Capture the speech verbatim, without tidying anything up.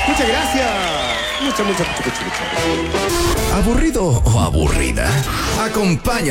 Muchas gracias. Muchas, muchas, muchas, muchas. ¿Aburrido o aburrida? Acompáñame